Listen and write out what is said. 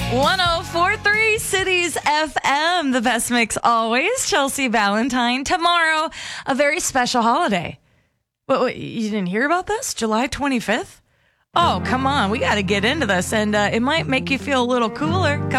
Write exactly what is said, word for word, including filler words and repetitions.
one oh four point three Cities F M, the best mix always. Chelsea Valentine. Tomorrow, a very special holiday. What, what, you didn't hear about this? July twenty-fifth? Oh, come on. We got to get into this, and uh, it might make you feel a little cooler. Come